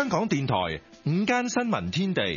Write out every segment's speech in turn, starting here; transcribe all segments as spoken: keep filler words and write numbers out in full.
香港電台午間新聞天地，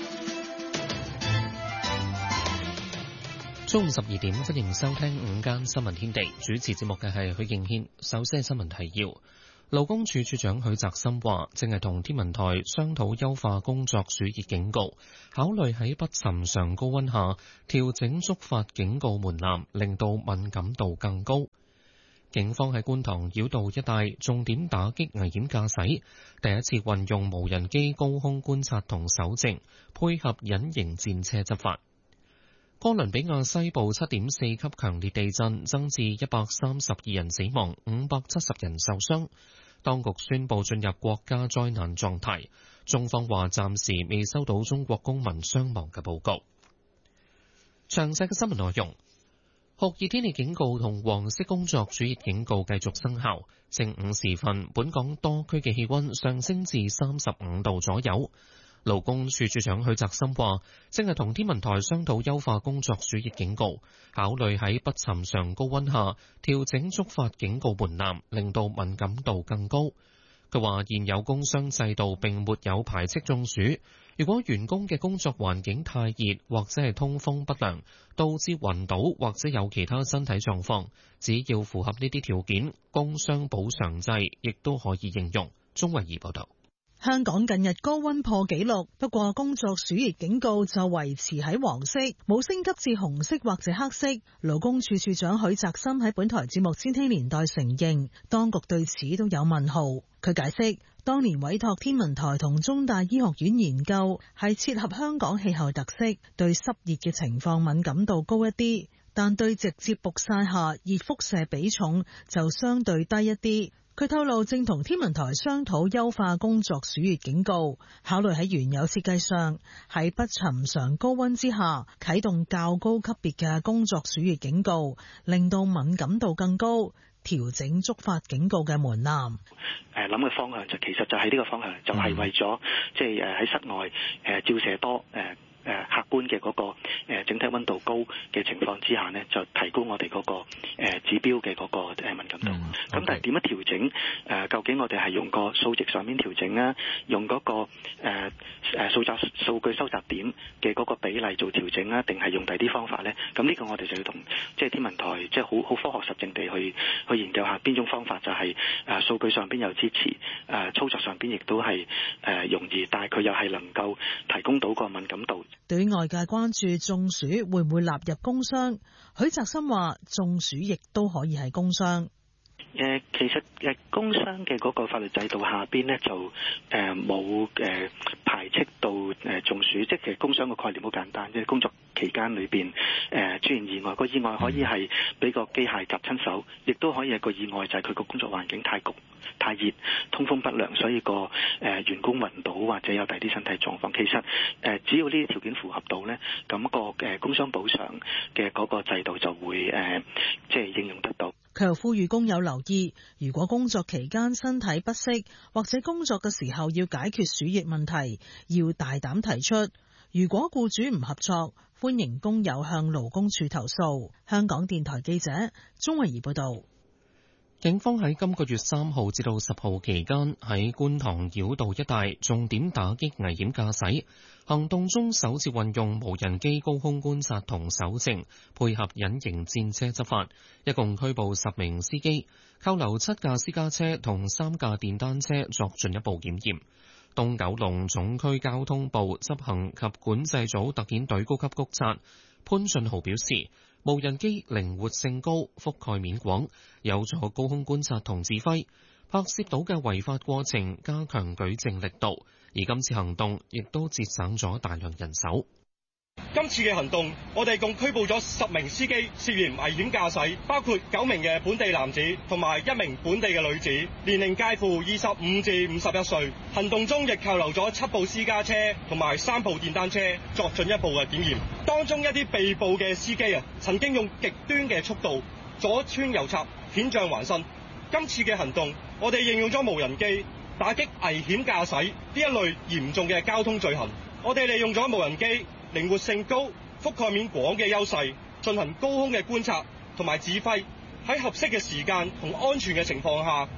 中午十二點，歡迎收聽午間新聞天地。主持節目嘅係許敬軒。首先係新聞提要。勞工處處長許澤森話，正係同天文台商討優化工作暑熱警告，考慮喺不尋常高溫下調整觸發警告門檻，令到敏感度更高。警方喺觀塘繞道一帶重點打擊危險駕駛，第一次運用無人機高空觀察同搜證，配合隱形戰車執法。哥倫比亞西部七點四級強烈地震，增至一百三十二人死亡，五百七十人受傷。當局宣布進入國家災難狀態。中方話暫時未收到中國公民傷亡嘅報告。詳細嘅新聞內容。酷熱天氣警告同黃色工作暑熱警告繼續生效。正午時分，本港多區嘅氣溫上升至三十五度左右。勞工處處長許澤森話，正係同天文台商討優化工作暑熱警告，考慮喺不尋常高溫下調整觸發警告門檻，令到敏感度更高。佢話現有工傷制度並沒有排斥中暑，如果員工嘅工作環境太熱或者係通風不良，導致暈倒或者有其他身體狀況，只要符合呢啲條件，工傷補償制亦都可以應用。鍾慧儀報道。 香港近日高溫破紀錄，不過工作暑熱警告就維持喺黃色，冇升級至紅色或者黑色。勞工處處長許澤森喺本台節目《千禧年代》承認，當局對此都有問號。佢解釋，當年委託天文台同中大醫學院研究，係切合香港氣候特色，對濕熱嘅情況敏感度高一啲，但對直接曝曬下熱輻射比重就相對低一啲。佢透露正同天文台商討優化工作暑熱警告，考慮喺原有設計上喺不尋常高溫之下啟動較高級別嘅工作暑熱警告，令到敏感度更高，調整觸發警告嘅門檻。 誒諗嘅方向就其實就係呢個方向，就係、是、為咗即係誒喺室外誒、呃、照射多誒。呃誒客觀嘅嗰個誒整體溫度高嘅情況之下呢，就提高我哋嗰個誒指標嘅嗰個誒敏感度。咁、mm, okay. 但係點樣調整？誒究竟我哋係用個數值上面調整啊，用嗰個誒誒數集數據收集點嘅嗰個比例做調整啊，定係用第啲方法呢？咁呢個我哋就要同即係天文台即係好好科學實證地去去研究下邊種方法就係誒數據上邊有支持，誒操作上邊亦都係誒容易，但係佢又係能夠提供到個敏感度。 對於外界關注中暑會唔會納入工傷，許澤森話中暑亦都可以係工傷。 誒其實誒工傷嘅嗰個法律制度下邊咧就誒冇誒排斥到誒中暑，即係其實工傷嘅概念好簡單，即係工作期間裏邊誒出現意外，個意外可以係俾個機械夾親手，亦都可以係個意外就係佢個工作環境太焗太熱，通風不良，所以個誒、呃、員工暈倒或者有第啲身體狀況。其實誒、呃、只要呢啲條件符合到咧，咁、那個誒、呃、工傷補償嘅嗰個制度就會誒、呃、即係應用得到。 佢又呼籲工友留意，如果工作期間身體不適，或者工作嘅時候要解決暑熱問題，要大膽提出。如果僱主唔合作，歡迎工友向勞工處投訴。香港電台記者鍾慧儀報道。 警方喺今個月三號至到十號期間喺觀塘繞道一帶重點打擊危險駕駛，行動中首次運用無人機高空觀察同搜證，配合隱形戰車執法，一共拘捕十名司機，扣留七架私家車同三架電單車作進一步檢驗。東九龍總區交通部執行及管制組特遣隊高級督察潘俊豪表示，無人機靈活性高，覆蓋面廣，有助高空觀察同指揮，拍攝到嘅違法過程加強舉證力度，而今次行動亦都節省咗大量人手。 今次嘅行動，我哋共拘捕咗十名司機涉嫌危險駕駛，包括九名嘅本地男子同埋一名本地嘅女子，年齡介乎二十五至五十一歲。行動中亦扣留咗七部私家車同埋三部電單車作進一步嘅檢驗。當中一啲被捕嘅司機啊，曾經用極端嘅速度左穿右插，險象環生。今次嘅行動，我哋應用咗無人機打擊危險駕駛呢一類嚴重嘅交通罪行。我哋利用咗無人機靈活性高、覆蓋面廣嘅優勢，進行高空嘅觀察同埋指揮，喺合適嘅時間同安全嘅情況下，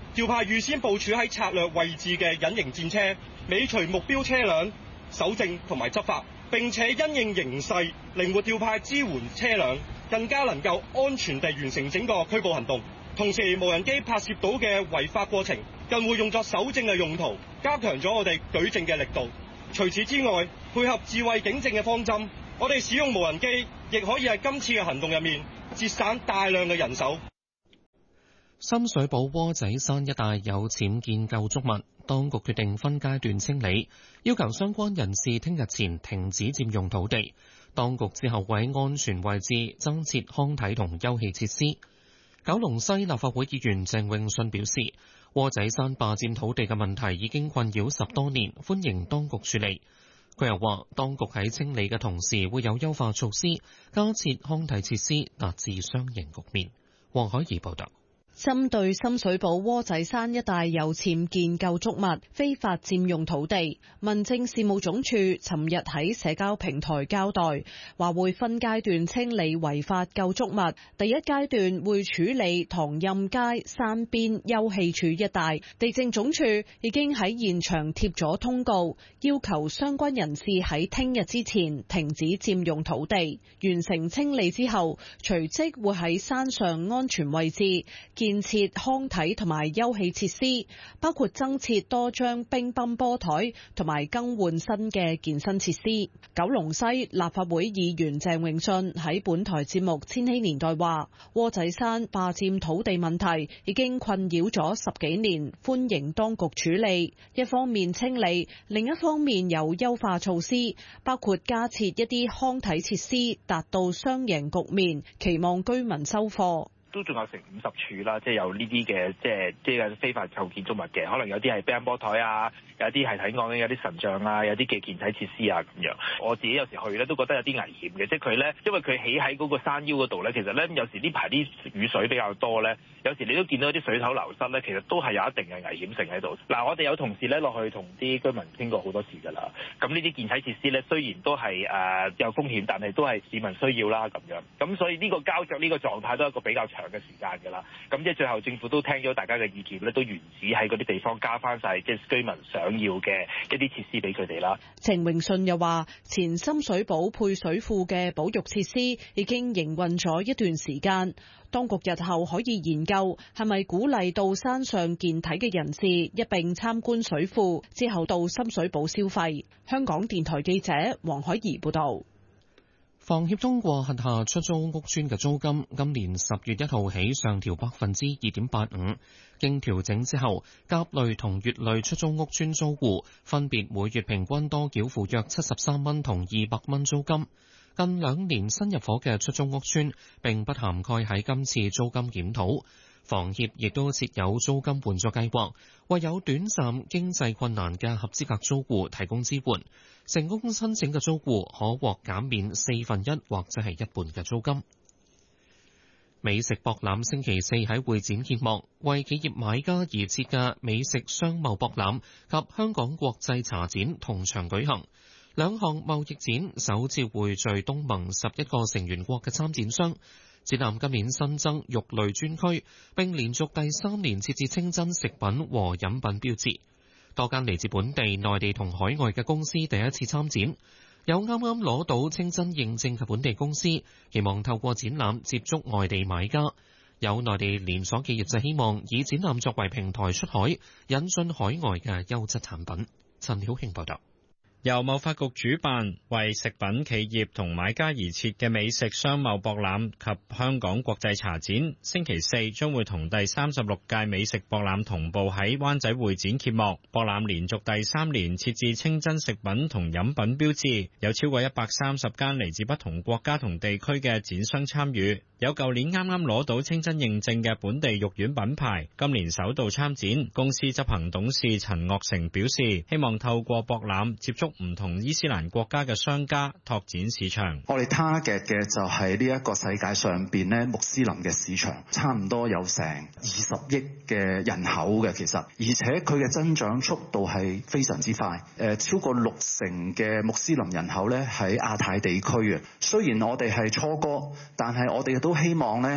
調派預先部署喺策略位置嘅隱形戰車，尾隨目標車輛，搜證同埋執法，並且因應形勢靈活調派支援車輛，更加能夠安全地完成整個拘捕行動。同時，無人機拍攝到嘅違法過程，更會用作搜證嘅用途，加強咗我哋舉證嘅力度。除此之外，配合智慧警政嘅方針，我哋使用無人機，亦可以喺今次嘅行動入面節省大量嘅人手。 深水埗窩仔山一帶有僭建構築物，當局決定分階段清理，要求相關人士聽日前停止佔用土地。當局之後會喺安全位置增設康體同休憩設施。九龍西立法會議員鄭泳舜表示，窩仔山霸佔土地嘅問題已經困擾十多年，歡迎當局處理。佢又話，當局喺清理嘅同時會有優化措施，加設康體設施，達至雙贏局面。黃海怡報道。 針對深水埗窩仔山一帶有僭建構築物非法佔用土地，民政事務總署尋日喺社交平台交代，話會分階段清理違法構築物。第一階段會處理唐蔭街山邊休憩處一帶，地政總署已經喺現場貼咗通告，要求相關人士喺聽日之前停止佔用土地。完成清理之後，隨即會喺山上安全位置建設康體同埋休憩設施，包括增設多張乒乓波台同埋更換新嘅健身設施。九龍西立法會議員鄭泳舜喺本台節目《千禧年代》話，窩仔山霸佔土地問題已經困擾咗十幾年，歡迎當局處理。一方面清理，另一方面有優化措施，包括加設一啲康體設施，達到雙贏局面，期望居民收貨。 都仲有成五十處啦，即係有呢啲嘅，即係即係非法構建築物嘅，可能有啲係乒乓波台啊，有啲係睇講有啲神像啊，有啲嘅健體設施啊咁樣。我自己有時去咧都覺得有啲危險嘅，即係佢咧，因為佢起喺嗰個山腰嗰度咧，其實咧有時呢排啲雨水比較多咧，有時你都見到啲水頭流失咧，其實都係有一定嘅危險性喺度。嗱，我哋有同事咧落去同啲居民傾過好多次㗎啦。咁呢啲健體設施咧，雖然都係誒、呃、有風險，但係都係市民需要啦咁樣。咁所以呢個膠着呢個狀態都係一個比較長嘅時間㗎啦，咁即係最後政府都聽咗大家嘅意見咧，都原址喺嗰啲地方加翻晒即係居民想要嘅一啲設施俾佢哋啦。 鄭泳舜又話，前深水埗配水庫嘅保育設施已經營運咗一段時間，當局日後可以研究係咪鼓勵到山上健體嘅人士一並參觀水庫，之後到深水埗消費。香港電台記者黃海怡報導。 房協通過轄下出租屋邨嘅租金，今年十月一號起上調百分之二點八五。經調整之後，甲類同乙類出租屋邨租戶分別每月平均多繳付約七十三蚊同二百蚊租金。近兩年新入伙嘅出租屋邨並不涵蓋喺今次租金檢討。房協亦都設有租金援助計劃，為有短暫經濟困難嘅合資格租戶提供支援。成功申請嘅租戶可獲減免四分一或者係一半嘅租金。美食博覽星期四喺會展揭幕，為企業買家而設嘅美食商貿博覽及香港國際茶展同場舉行。兩項貿易展首次匯聚東盟十一個成員國嘅參展商。展覽今年新增肉類專區，並連續第三年設置清真食品和飲品標誌。多間嚟自本地、內地同海外嘅公司第一次參展，有啱啱攞到清真認證嘅本地公司，期望透過展覽接觸外地買家。有內地連鎖企業就希望以展覽作為平台出海，引進海外嘅優質產品。陳曉慶報道。 由貿發局主辦，為食品企業同買家而設嘅美食商貿博覽及香港國際茶展，星期四將會同第三十六屆美食博覽同步喺灣仔會展揭幕。博覽連續第三年設置清真食品同飲品標誌，有超過一百三十間嚟自不同國家同地區嘅展商參與。有舊年啱啱攞到清真認證嘅本地肉丸品牌，今年首度參展。公司執行董事陳岳成表示，希望透過博覽接觸唔同伊斯蘭國家嘅商家，拓展市場。 我哋 target 嘅就係呢一個世界上邊咧穆斯林嘅市場，差唔多有成二十億嘅人口嘅，其實而且佢嘅增長速度係非常之快。誒，超過六成嘅穆斯林人口咧喺亞太地區嘅。雖然我哋係初哥，但係我哋都希望咧。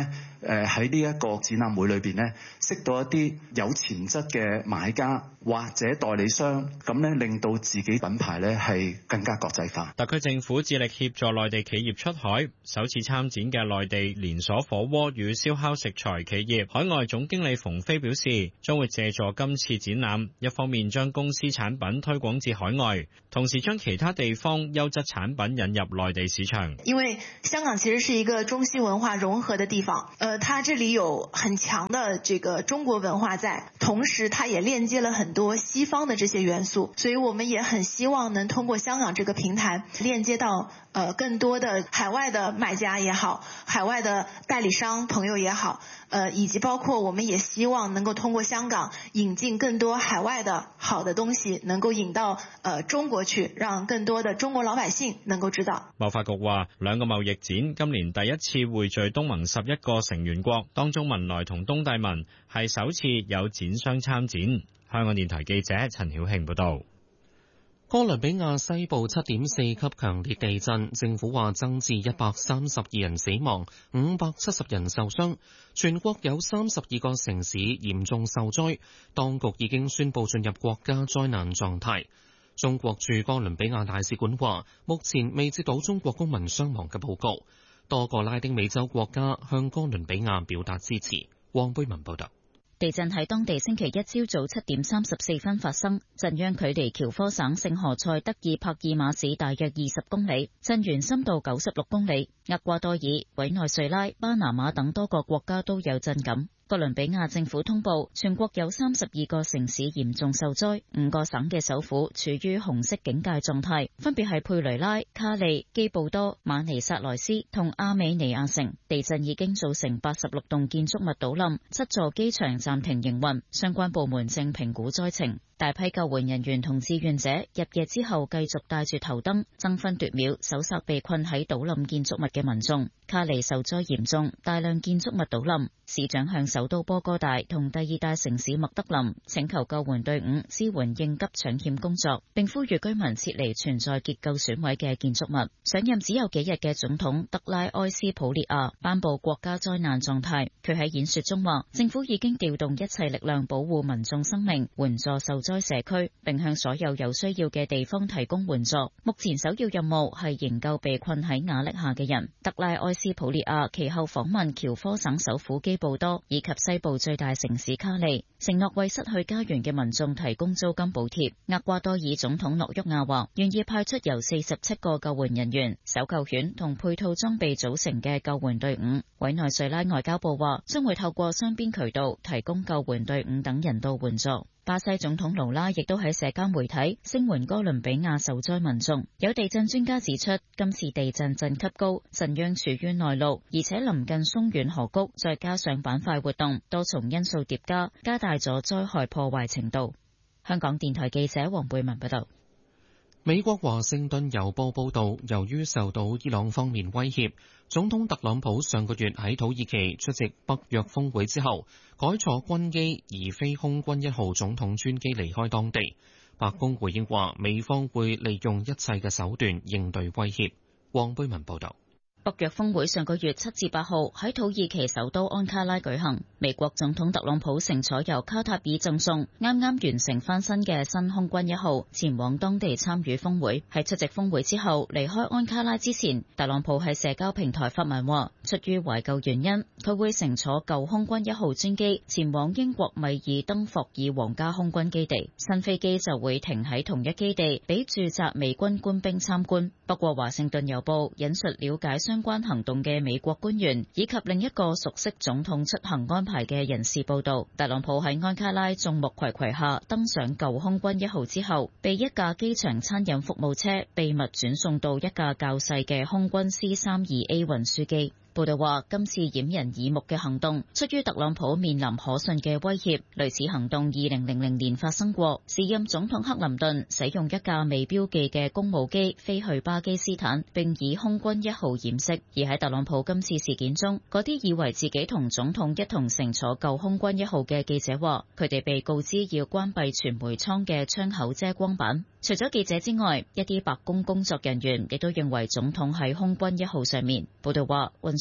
誒喺呢一個展覽會裏邊咧，識到一啲有潛質嘅買家或者代理商，咁咧令到自己品牌咧係更加國際化。 特區政府致力協助內地企業出海，首次參展嘅內地連鎖火鍋與燒烤食材企業海外總經理馮飛表示，將會借助今次展覽，一方面將公司產品推廣至海外，同時將其他地方優質產品引入內地市場。 因為香港其實是一個中西文化融合的地方，呃，它這裡有很強的這個中國文化在，同時它也鏈接了很多西方的這些元素，所以我們也很希望能通過香港這個平台鏈接到呃更多的海外的買家也好，海外的代理商朋友也好，呃，以及包括我們也希望能夠通過香港引進更多海外的好的東西，能夠引到呃中國去，讓更多的中國老百姓能夠知道。 貿發局話，兩個貿易展今年第一次匯聚東盟十一個成員國，當中文萊同東帝汶係首次有展商參展。香港電台記者陳曉慶報道。 哥倫比亞西部七點四級強烈地震，政府話增至一百三十二人死亡，五百七十人受傷，全國有三十二個城市嚴重受災，當局已經宣布進入國家災難狀態。中國駐哥倫比亞大使館話，目前未接到中國公民傷亡嘅報告。多個拉丁美洲國家向哥倫比亞表達支持。黃貝文報道。 地震喺當地星期一朝早七點三十四分發生，震央距離喬科省聖何塞德爾帕爾馬市大約二十公里，震源深度九十六公里。厄瓜多爾、委內瑞拉、巴拿馬等多個國家都有震感。哥倫比亞政府通報，全國有三十二個城市嚴重受災，五個省嘅首府處於紅色警戒狀態，分別係佩雷拉、卡利、基布多、馬尼薩萊斯同阿美尼亞城。地震已經造成八十六棟建築物倒冧，七座機場暫停營運，相關部門正評估災情。大批救援人員同志願者入夜之後繼續帶住頭燈爭分奪秒搜索被困喺倒冧建築物嘅民眾。卡利受災嚴重，大量建築物倒冧。市長向首都波哥大同第二大城市麥德林請求救援隊伍支援應急搶險工作，並呼籲居民撤離存在結構損毀嘅建築物。上任只有幾日嘅總統德拉埃斯普列亞頒布國家災難狀態。佢喺演說中話，政府已經調動一切力量保護民眾生命，援助受災社區，並向所有有需要嘅地方提供援助。目前首要任務係營救被困喺瓦礫下嘅人。德拉埃斯普列亞其後訪問喬科省首府基布多以及西部最大城市卡利，承諾為失去家園嘅民眾提供租金補貼。厄瓜多爾總統諾沃亞話，願意派出由四十七個救援人員、搜救犬同配套裝備組成嘅救援隊伍。委內瑞拉外交部話，將會透過雙邊渠道提供救援隊伍等人道援助。巴西總統盧拉亦都喺社交媒體聲援哥倫比亞受災民眾。有地震專家指出，今次地震震級高，震央處於內陸，而且臨近松軟河谷，再加上板塊活動，多重因素疊加，加大咗災害破壞程度。香港電台記者黃貝文報道。 美國華盛頓郵報報道，由於受到伊朗方面威脅，總統特朗普上個月喺土耳其出席北約峰會之後，改坐軍機而非空軍一號總統專機離開當地。白宮回應話，美方會利用一切嘅手段應對威脅。黃貝文報道。 北約峰會上個月七至八號喺土耳其首都安卡拉舉行，美國總統特朗普乘坐由卡塔爾贈送、啱啱完成翻新嘅新空軍一號前往當地參與峰會。喺出席峰會之後離開安卡拉之前，特朗普喺社交平台發文話，出於懷舊原因，佢會乘坐舊空軍一號專機前往英國米爾登霍爾皇家空軍基地，新飛機就會停喺同一基地俾駐紮美軍官兵參觀。不過華盛頓郵報引述了解相關行動嘅美國官員以及另一個熟悉總統出行安排嘅人士報道，特朗普喺安卡拉眾目睽睽下登上舊空軍一號之後，被一架機場餐飲服務車秘密轉送到一架較細嘅空軍 C 三十二 A 運輸機。報道話，今次掩人耳目嘅行動出於特朗普面臨可信嘅威脅，類似行動二零零零年發生過，時任總統克林頓使用一架未標記嘅公務機飛去巴基斯坦，並以空軍一號掩飾。而喺特朗普今次事件中，嗰啲以為自己同總統一同乘坐舊空軍一號嘅記者話，佢哋被告知要關閉傳媒艙嘅窗口遮光板。除咗記者之外，一啲白宮工作人員亦都認為總統喺空軍一號上面。報道話，運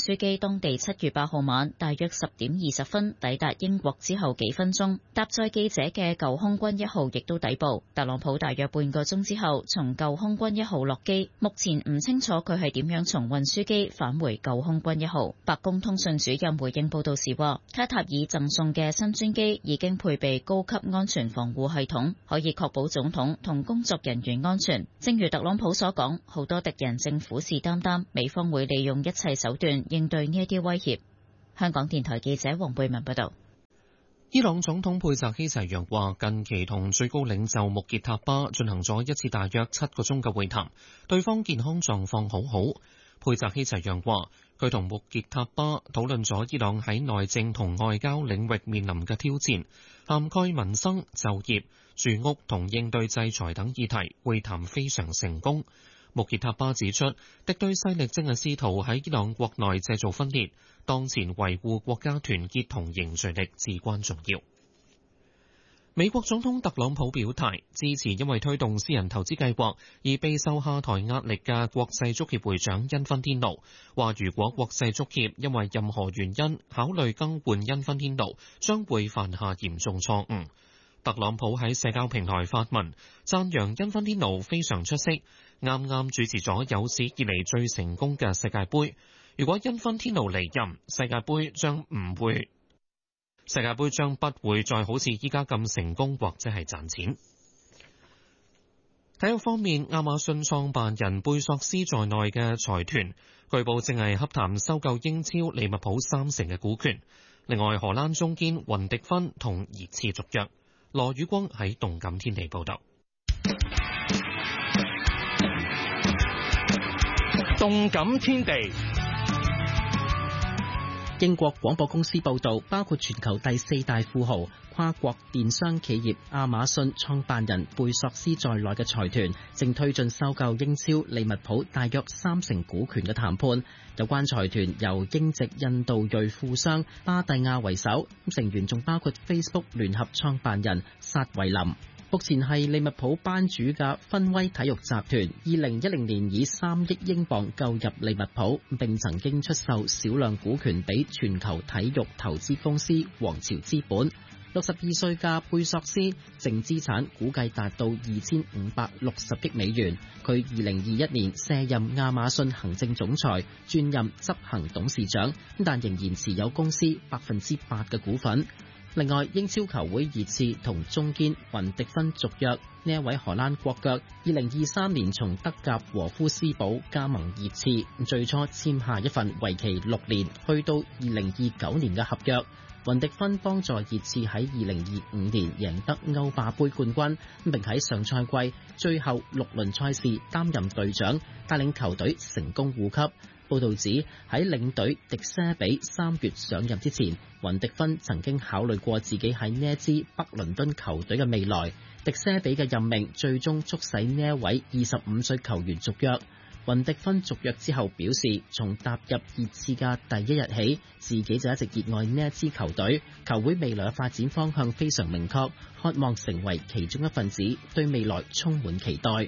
書機當地七月八號晚大約十點二十分抵達英國之後幾分鐘，搭載記者嘅舊空軍一號亦都抵埗。特朗普大約半個鐘之後從舊空軍一號落機，目前唔清楚佢係點樣從運輸機返回舊空軍一號。白宮通訊主任回應報道時話，卡塔爾贈送嘅新專機已經配備高級安全防護系統，可以確保總統同工作人員安全。正如特朗普所講，好多敵人正虎視眈眈，美方會利用一切手段應對呢一啲威脅。香港電台記者黃貝文報道。 伊朗總統佩澤希齊揚話，近期同最高領袖穆傑塔巴進行咗一次大約七個鐘嘅會談，對方健康狀況好好。佩澤希齊揚話，佢同穆傑塔巴討論咗伊朗喺內政同外交領域面臨嘅挑戰，涵蓋民生、就業、住屋同應對制裁等議題，會談非常成功。穆傑塔巴指出，敵對勢力正係試圖喺伊朗國內製造分裂，當前維護國家團結同凝聚力至關重要。美國總統特朗普表態支持因為推動私人投資計劃而備受下台壓力嘅國際足協會長因芬天奴，話如果國際足協因為任何原因考慮更換因芬天奴，將會犯下嚴重錯誤。特朗普喺社交平台發文讚揚因芬天奴非常出色，啱啱主持咗有史以嚟最成功嘅世界盃。如果因芬天奴離任，世界盃將唔會世界盃將不會再好似依家咁成功或者係賺錢。體育方面，亞馬遜創辦人貝索斯在內嘅財團據報正係洽談收購英超利物浦三成嘅股權。另外，荷蘭中堅雲迪芬同熱刺續約。羅宇光喺動感天地報道。 動感天地。英國廣播公司報道，包括全球第四大富豪、跨國電商企業亞馬遜創辦人貝索斯在內嘅財團正推進收購英超利物浦大約三成股權嘅談判。有關財團由英籍印度裔富商巴蒂亞為首，成員仲包括 Facebook 聯合創辦人薩維林。目前係利物浦班主嘅芬威體育集團，二零一零年以三億英鎊購入利物浦，並曾經出售少量股權俾全球體育投資公司皇朝資本。六十二歲嘅貝索斯淨資產估計達到二千五百六十億美元。佢二零二一年卸任亞馬遜行政總裁，轉任執行董事長，但仍然持有公司百分之八嘅股份。另外，英超球會熱刺同中堅雲迪芬續約。呢一位荷蘭國腳，二零二三年從德甲和夫斯堡加盟熱刺，最初簽下一份為期六年，去到二零二九年嘅合約。雲迪芬幫助熱刺喺二零二五年贏得歐霸盃冠軍，並喺上賽季最後六輪賽事擔任隊長，帶領球隊成功護級。報道指喺領隊迪舍比三月上任之前，雲迪芬曾經考慮過自己喺呢一支北倫敦球隊嘅未來。迪舍比嘅任命最終促使呢一位二十五歲球員續約。雲迪芬續約之後表示，從踏入熱刺嘅第一日起，自己就一直熱愛呢一支球隊，球會未來嘅發展方向非常明確，渴望成為其中一份子，對未來充滿期待。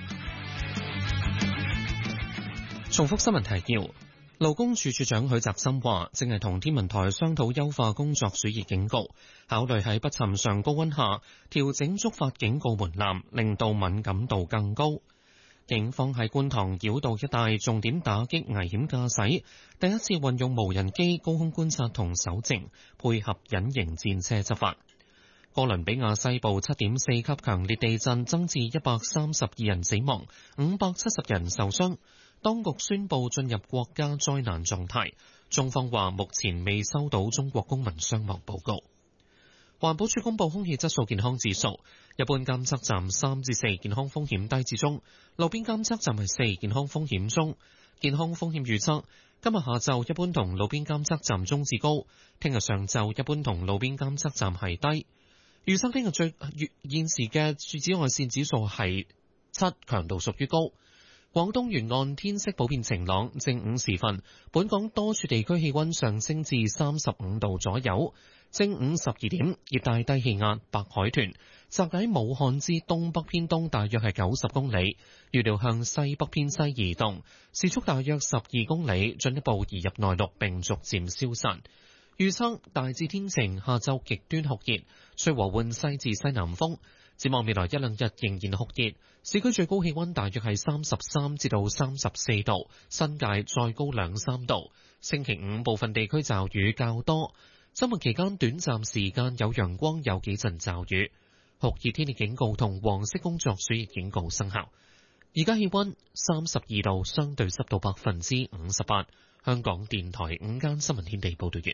重複新聞提要，勞工處處長許澤森話，正係同天文台商討優化工作暑熱警告，考慮喺不尋常高溫下調整觸發警告門檻，令到敏感度更高。警方喺觀塘繞道一帶重點打擊危險駕駛，第一次運用無人機高空觀察同搜證，配合隱形戰車執法。哥倫比亞西部七點四級強烈地震增至一百三十二人死亡，五百七十人受傷。當局宣布進入國家災難狀態，中方話目前未收到中國公民傷亡報告。環保署公布空氣質素健康指數，一般監測站三至四，健康風險低至中；路邊監測站係四，健康風險中。健康風險預測今日下晝一般同路邊監測站中至高，聽日上晝一般同路邊監測站係低。預測聽日最現時嘅紫外線指數係七，強度屬於高。 廣東沿岸天色普遍晴朗，正午時分，本港多處地區氣溫上升至三十五度左右。正午十二點，熱帶低氣壓白海豚集喺武漢之東北偏東大約係九十公里，預料向西北偏西移動，時速大約十二公里，進一步移入內陸並逐漸消散。預測大致天晴，下晝極端酷熱，吹和緩西至西南風。展望未來一兩日仍然酷熱，市區最高氣溫大約係三十三至到三十四度，新界再高兩三度。星期五部分地區驟雨較多，周末期間短暫時間有陽光，有幾陣驟雨。酷熱天氣警告同黃色工作暑熱警告生效。而家氣溫三十二度，相對濕度百分之五十八。香港電台午間新聞天地報道完。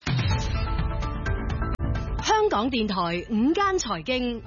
香港電台午間財經。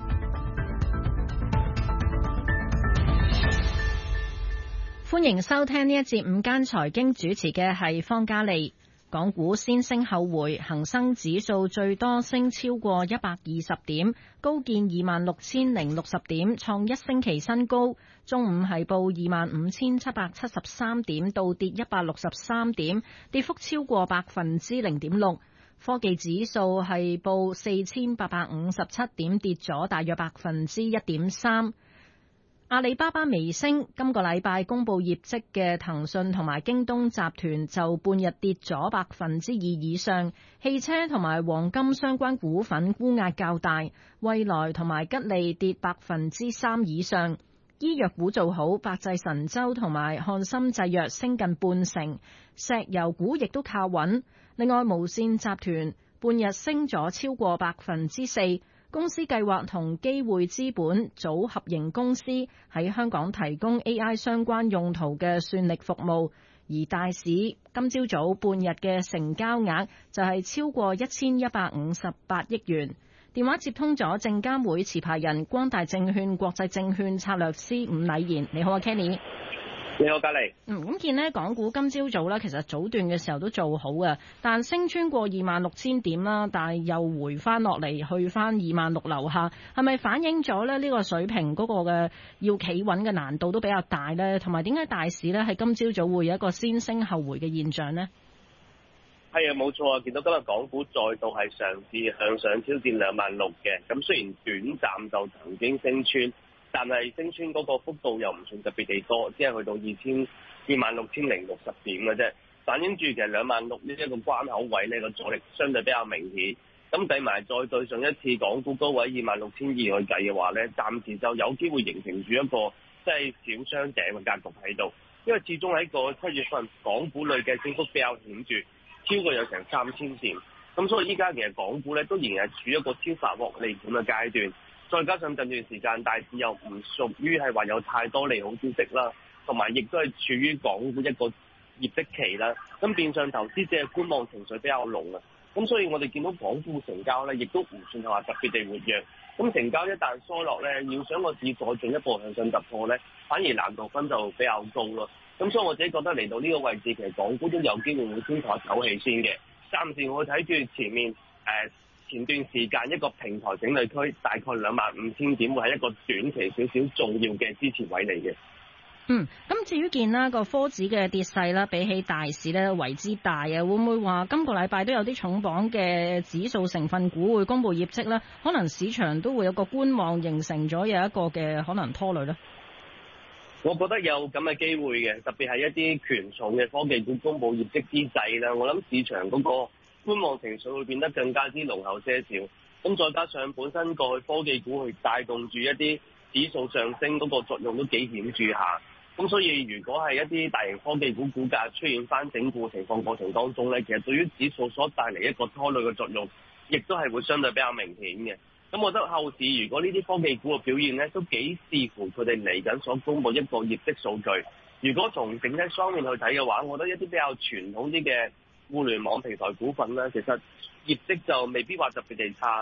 歡迎收聽呢一節午間財經，主持嘅係方嘉利。港股先升後回，恒生指數最多升超過一百二十點，高見二萬六千零六十點，創一星期新高。中午係報二萬五千七百七十三點，倒跌一百六十三點，跌幅超過百分之零點六。科技指數係報四千八百五十七點，跌咗大約百分之一點三。阿里巴巴微升，今個禮拜公布業績嘅騰訊同埋京東集團就半日跌咗百分之二以上，汽車同埋黃金相關股份沽壓較大，蔚來同埋吉利跌百分之三以上。醫藥股做好，百濟神州同埋漢森製藥升近半成，石油股亦都靠穩。另外無線集團半日升咗超過百分之四。公司計劃同機會資本組合營公司喺香港提供 A I 相關用途嘅算力服務，而大市今朝早半日嘅成交額就係超過一千一百五十八億元。電話接通咗證監會持牌人光大證券國際證券策略師伍禮賢，你好啊 Kenny。 你好，嘉莉。 嗯，咁見呢港股今朝早咧，其實早段嘅時候都做好嘅，但升穿過二萬六千點啦，但係又回翻落嚟，去翻二萬六樓下，係咪反映咗咧呢個水平嗰個嘅要企穩嘅難度都比較大咧？同埋點解大市咧喺今朝早會有一個先升後回嘅現象呢？ 係啊，冇錯啊！見到今日港股再度係嘗試向上挑戰兩萬六嘅，咁雖然短暫就曾經升穿。但係升穿嗰個幅度又唔算特別地多，只係去到二千二萬六千零六十點嘅啫。反映住其實兩萬六呢一個關口位呢個阻力相對比較明顯。咁計埋再對上一次港股高位二萬六千二去計嘅話呢，暫時就有機會形成住一個即係小雙頂嘅格局喺度。因為始終喺個七月份港股類嘅升幅比較顯著，超過有成三千點。咁所以依家其實港股呢都仍然係處於一個超發獲利盤嘅階段。再加上近段時間大市又唔屬於係話有太多利好消息啦，同埋亦都係處於港股一個業績期啦，咁變相投資者嘅觀望情緒比較濃啊，咁所以我哋見到港股成交咧，亦都唔算係話特別地活躍，咁成交一旦疏落咧，要想個市再進一步向上突破咧，反而難度分就比較高咯，咁所以我自己覺得嚟到呢個位置，其實港股都有機會會先坐一口氣先嘅，暫時我睇住前面誒。呃前段時間一個平台整理區，大概兩萬五千點會係一個短期少少重要嘅支持位嚟嘅。 嗯，咁至於見啦個科指嘅跌勢啦，比起大市咧為之大啊，會唔會話今個禮拜都有啲重磅嘅指數成分股會公布業績咧？可能市場都會有個觀望，形成咗有一個嘅可能拖累咧。 我覺得有咁嘅機會嘅，特別係一啲權重嘅科技股公布業績之際啦，我諗市場嗰個觀望情緒會變得更加之濃厚些少，咁再加上本身過去科技股去帶動住一啲指數上升嗰個作用都幾顯著下，咁所以如果係一啲大型科技股股價出現翻整固情況過程當中咧，其實對於指數所帶嚟一個拖累嘅作用，亦都係會相對比較明顯嘅。咁我覺得後市如果呢啲科技股嘅表現咧，都幾視乎佢哋嚟緊所公佈一個業績數據。如果從整體方面去睇嘅話，我覺得一啲比較傳統啲嘅互聯網平台股份咧，其實業績就未必話特別地差嘅。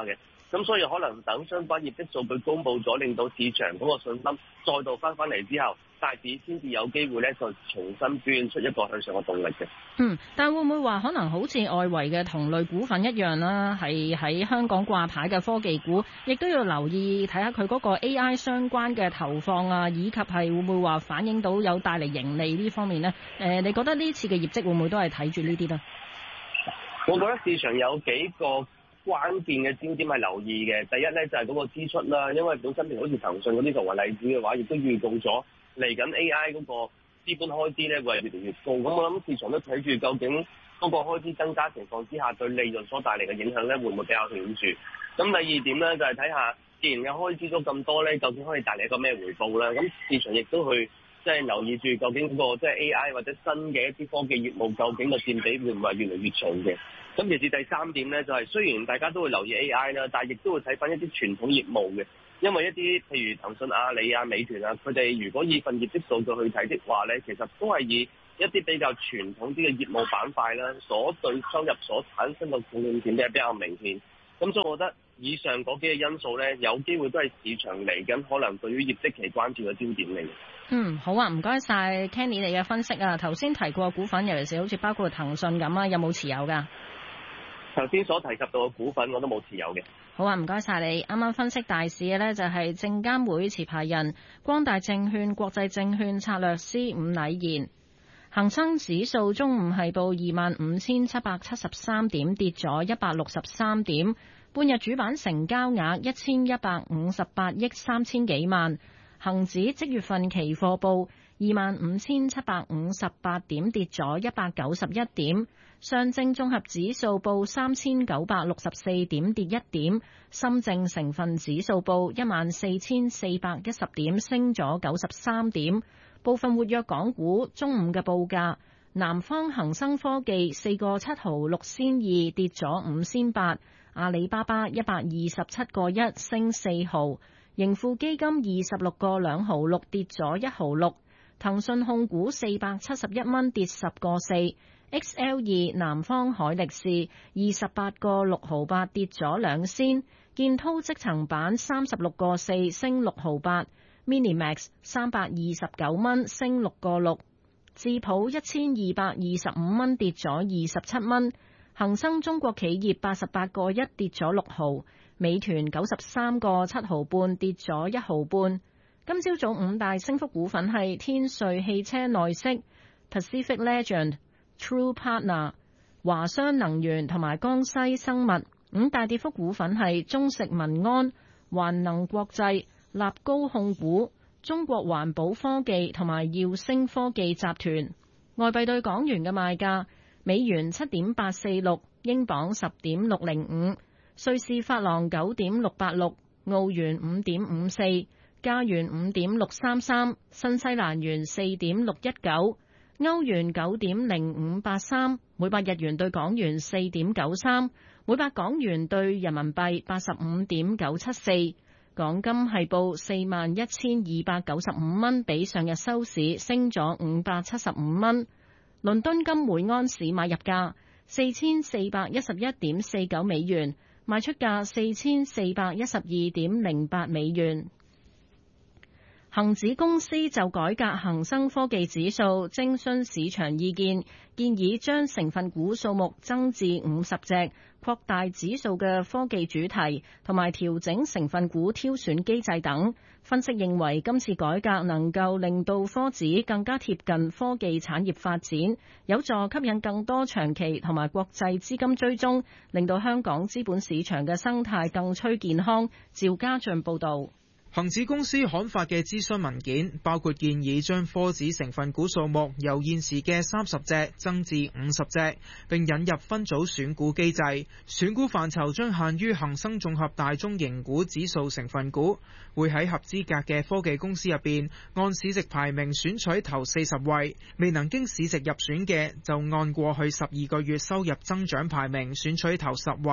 咁所以可能等相關業績數據公佈咗，令到市場嗰個信心再度翻返嚟之後，大市先至有機會咧，就重新表現出一個向上嘅動力嘅。 嗯，但會唔會話可能好似外圍嘅同類股份一樣啦，係喺香港掛牌嘅科技股，亦都要留意睇下佢嗰個 A I 相關嘅投放啊，以及係會唔會話反映到有帶嚟盈利呢方面呢？誒、呃，你覺得呢次嘅業績會唔會都係睇住呢啲呢？ 我覺得市場有幾個關鍵嘅焦點係留意嘅。第一咧就係、是、嗰個支出啦，因為本身譬如好似騰訊嗰啲作為例子嘅話，亦都預告咗嚟緊 A I 嗰個資本開支咧會係越嚟越高。咁我諗市場都睇住究竟嗰個開支增加情況之下，對利潤所帶嚟嘅影響咧會唔會比較顯著？咁第二點咧就係睇下，既然嘅開支都咁多咧，究竟可以帶嚟一個咩回報咧？咁市場亦都去即係留意住究竟嗰、那個即係、就是、A I 或者新嘅一啲科技業務，究竟個佔比會唔會係越嚟越重嘅？咁其次第三點咧，就係、是、雖然大家都會留意 A I 啦，但係亦都會睇翻一啲傳統業務嘅，因為一啲譬如騰訊、阿里啊、美團啊，佢哋如果以份業績數據去睇的話咧，其實都係以一啲比較傳統啲嘅業務板塊啦，所對收入所產生嘅貢獻點咧比較明顯。咁所以我覺得以上嗰幾個因素咧，有機會都係市場嚟緊可能對於業績期關注嘅焦點嚟嘅。 嗯，好啊，唔該晒 Kenny 你嘅分析啊。頭先提過嘅股份，尤其是好似包括騰訊咁啊，有冇持有㗎？ 頭先所提及到嘅股份我都冇持有嘅。 好啊，唔該晒你。啱啱分析大市嘅呢，就係證監會持牌人光大證券國際證券策略師伍禮賢。恒生指數中午係報二萬五千七百七十三點，跌咗一百六十三點。半日主板成交額一千一百五十八億三千幾萬。恒指即月份期貨報二萬五千七百五十八點，跌咗一百九十一點。上證綜合指數報三千九百六十四點，跌一點。深證成分指數報一萬四千四百一十點，升咗九十三點。部分活躍港股中午嘅報價：南方恒生科技四個七毫六仙二，跌咗五仙八；阿里巴巴一百二十七個一，升四毫；盈富基金二十六個兩毫六，跌咗一毫六；騰訊控股四百七十一蚊，跌十個四。X L 二南方海力士二十八個六毫八，跌咗兩仙。建滔積層板三十六個四，升六毫八。Minimax 三百二十九蚊，升六個六。智普一千二百二十五蚊，跌咗二十七蚊。恒生中國企業八十八個一，跌咗六毫。美團九十三個七毫半，跌咗一毫半。今朝早五大升幅股份係天瑞汽車內飾、Pacific Legend、True Partner、華商能源同埋江西生物。五大跌幅股份係中食民安、環能國際、立高控股、中國環保科技同埋耀星科技集團。外幣對港元嘅賣價：美元七點八四六，英鎊十點六零五，瑞士法郎九點六八六，澳元五點五四，加元五點六三三，新西蘭元四點六一九，歐元九點零五八三，每百日元對港元四點九三，每百港元對人民幣八十五點九七四。港金係報四萬一千二百九十五蚊，比上日收市升咗五百七十五蚊。倫敦金每安士買入價四千四百一十一點四九美元，賣出價四千四百一十二點零八美元。恒指公司就改革恒生科技指數徵詢市場意見，建議將成分股數目增至五十隻，擴大指數嘅科技主題，同埋調整成分股挑選機制等。分析認為，今次改革能夠令到科指更加貼近科技產業發展，有助吸引更多長期同埋國際資金追蹤，令到香港資本市場嘅生態更趨健康。趙家俊報導。 恒指公司刊發嘅諮詢文件包括建議將科指成分股數目由現時嘅三十隻增至五十隻，並引入分組選股機制。選股範疇將限於恒生綜合大中型股指數成分股，會喺合資格嘅科技公司入邊按市值排名選取頭四十位，未能經市值入選嘅就按過去十二個月收入增長排名選取頭十位。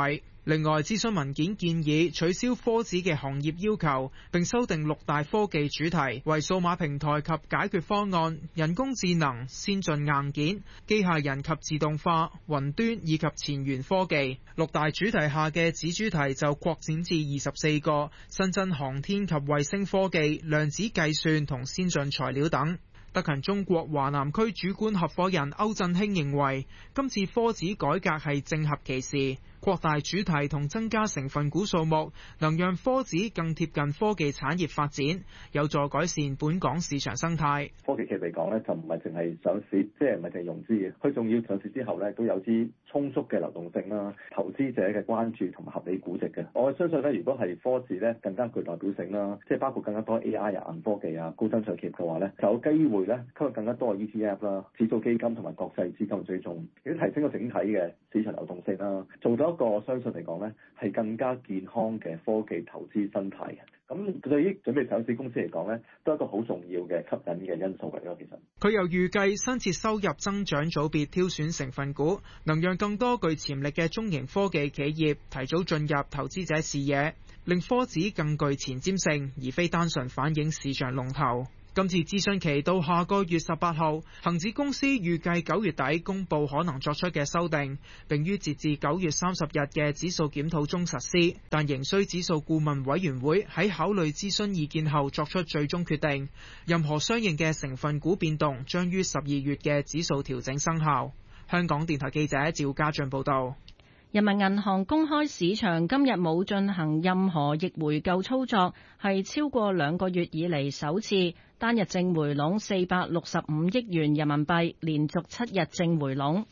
另外，諮詢文件建議取消科指嘅行業要求，並修訂六大科技主題為數碼平台及解決方案、人工智能、先進硬件、機械人及自動化、雲端以及前沿科技。六大主題下嘅子主題就擴展至二十四個，新增航天及衛星科技、量子計算同先進材料等。德勤中國華南區主管合夥人歐振興認為，今次科指改革係正合其時，擴大主題同增加成分股數目，能讓科指更貼近科技產業發展，有助改善本港市場生態。 科技企業嚟講咧，就唔係淨係上市，即係唔係淨係融資嘅，佢仲要上市之後咧，都有啲充足嘅流動性啦、投資者嘅關注同埋合理估值嘅。我相信咧，如果係科指咧更加具代表性啦，即係包括更加多 A I 啊、硬科技啊、高增長企業嘅話咧，就有機會咧吸引更加多嘅 E T F 啦、指數基金同埋國際資金追蹤，亦都提升個整體嘅市場流動性啦，做到一個我相信嚟講咧係更加健康嘅科技投資生態嘅。咁對於準備上市公司嚟講咧，都係一個好重要嘅吸引嘅因素嚟咯。其實佢又預計新設收入增長組別挑選成分股，能讓更多具潛力嘅中型科技企業提早進入投資者視野，令科指更具前瞻性，而非單純反映市場龍頭。今次諮詢期到下個月十八號，恒指公司預計九月底公佈可能作出嘅修訂，並於截至九月三十日嘅指數檢討中實施，但仍需指數顧問委員會喺考慮諮詢意見後作出最終決定。任何相應嘅成分股變動將於十二月嘅指數調整生效。香港電台記者趙家俊報道。 人民銀行公開市場今日冇進行任何逆回購操作，係超過兩個月以嚟首次單日淨回籠四百六十五億元人民幣，連續七日淨回籠。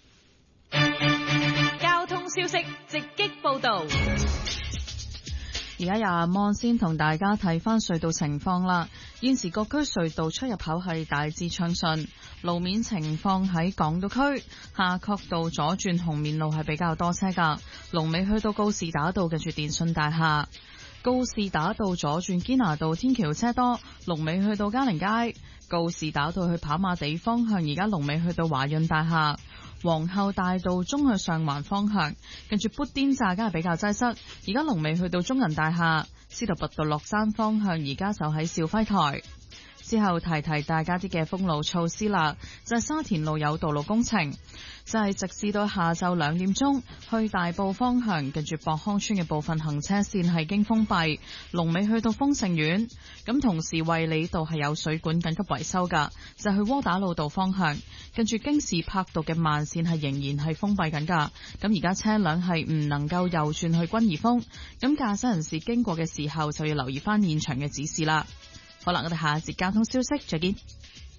交通消息直擊報道。 而家廿蚊先同大家睇翻隧道情況啦。現時各區隧道出入口係大致暢順，路面情況喺港島區夏慤道左轉紅棉路係比較多車㗎，龍尾去到告士打道近住電信大廈。告士打道左轉堅拿道天橋車多，龍尾去到嘉寧街。告士打道去跑馬地方向，而家龍尾去到華潤大廈。皇后大道中去上環方向，跟住砵甸乍街係比較擠塞，而家龍尾去到中銀大廈。司徒拔道落山方向，而家就喺兆輝台。之後提提大家啲嘅封路措施啦，就係、是、沙田路有道路工程，就係、是、直至到下晝兩點鐘，去大埔方向近住博康村嘅部分行車線係經封閉，龍尾去到豐盛苑。咁同時衛理道係有水管緊急維修噶，就係、去窩打老道方向，跟住京士柏道嘅慢線係仍然係封閉緊噶。咁而家車輛係唔能夠右轉去君怡峰，咁駕駛人士經過嘅時候就要留意翻現場嘅指示啦。好啦，我哋下一節交通消息再見。